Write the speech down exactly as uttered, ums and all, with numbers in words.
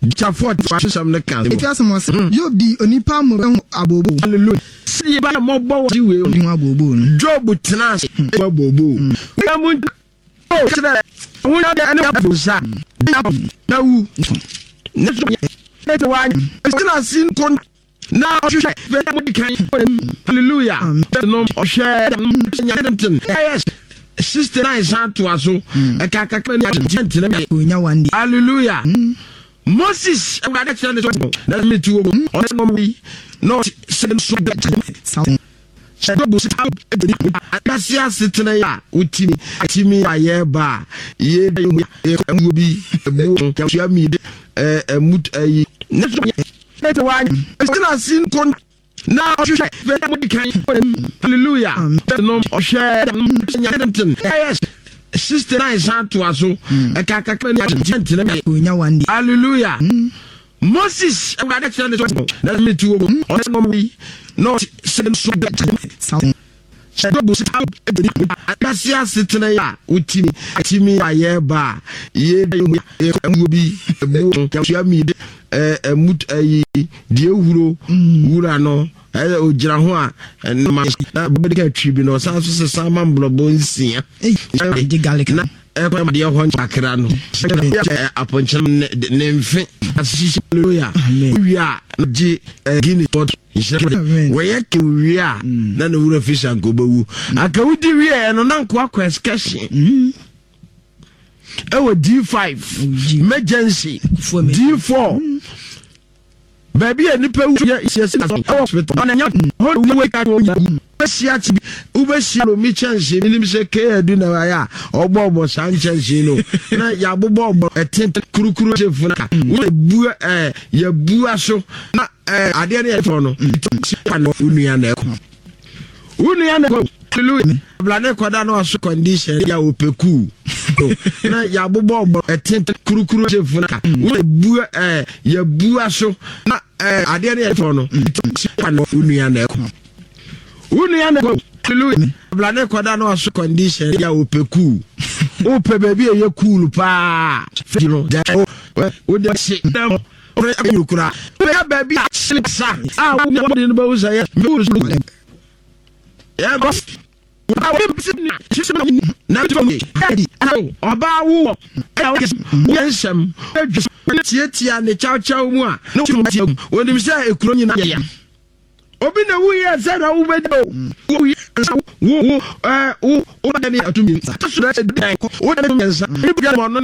Chafort fashion the can. If you ask us, you be onipa mo abobo. Hallelujah. See ba mo bo we we abobo. Job tenase abobo. We am oh tira. We na dey na busa. Na wu. Let one. Still sin kon. Now hallelujah. No share yes. Sister nine santo aso. E ka ka ni hallelujah. Moses and I tell you let me to me not send so that Kasia sitting ya uti timi ayeba ye will be a me a mut a let one still seen con now hallelujah. No share yes. Sister nine santo aso. E ka ka ni hallelujah. Moses and I tell you let me to me not send so that Kasia sitting ya uti timi ayeba ye will be a me a mut a dear wuro wura no o jira ho a na body tribunal so so saman blobo nsia eh garlic na e kwa de ho akra no aponche ne mfe hallelujah wi a ji gini pot we yake wi a na na wura fish an gobawu aka wudi wi e no na nko akwa excursion ewo D five emergency D four baby any pe yes hospital on nya we ka sia ti ube sia lo mi chance mi nim se ke adu na ya ogbo ogbo san chance no na ya bobo ogbo etin kurukuru chefu na we bu eh ya bu aso na eh ade na e no pa no unua na e ko unua na ko hallelujah blane koda na so condition ya opeku na ya bobo ogbo etin kurukuru chefu na we bu eh ya bu aso na eh ade na e no pa no unua na e ko unua na ko hallelujah blane koda na so condition ya opeku ope baby e cool pa you know o de se dem o kura baby sa ah we no be no say yeah boss na to me oba wo e nsem tie tie ne chaw chaw mu a no wonim say ekuro nyina ya obi na wu ye say na wu be do wu wu eh wu o da ni atumi so da o da ni nsa e bi ga mo no